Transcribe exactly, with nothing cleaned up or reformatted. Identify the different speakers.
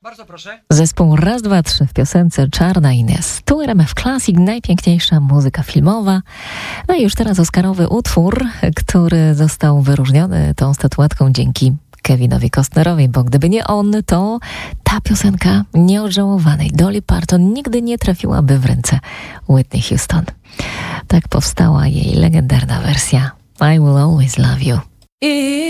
Speaker 1: Bardzo proszę.
Speaker 2: Zespół Raz, Dwa, Trzy w piosence Czarna Ines. Tu R M F Classic, najpiękniejsza muzyka filmowa. No i już teraz oscarowy utwór, który został wyróżniony tą statuetką dzięki Kevinowi Costnerowi, bo gdyby nie on, to ta piosenka nieodżałowanej Dolly Parton nigdy nie trafiłaby w ręce Whitney Houston. Tak powstała jej legendarna wersja I Will Always Love You.